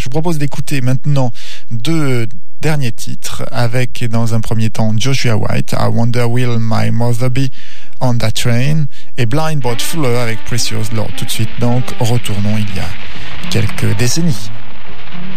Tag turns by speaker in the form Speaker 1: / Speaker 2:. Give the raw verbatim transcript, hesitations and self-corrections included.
Speaker 1: vous propose d'écouter maintenant deux derniers titres avec, dans un premier temps, Joshua White, I Wonder Will My Mother Be on That Train, et Blind Bot Fuller avec Precious Lord. Tout de suite, donc, retournons il y a quelques décennies.